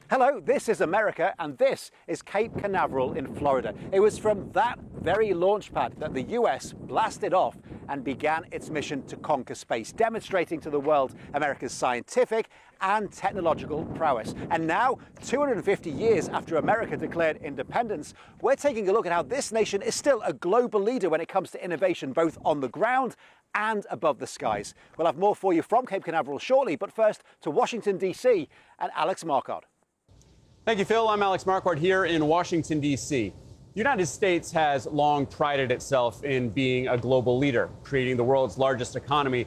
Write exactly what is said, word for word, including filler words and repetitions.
Hello, this is America, and this is Cape Canaveral in Florida. It was from that very launch pad that the U S blasted off and began its mission to conquer space, demonstrating to the world America's scientific and technological prowess. And now, two hundred fifty years after America declared independence, we're taking a look at how this nation is still a global leader when it comes to innovation, both on the ground and above the skies. We'll have more for you from Cape Canaveral shortly, but first to Washington, D C and Alex Marquardt. Thank you, Phil. I'm Alex Marquardt here in Washington, D C The United States has long prided itself in being a global leader, creating the world's largest economy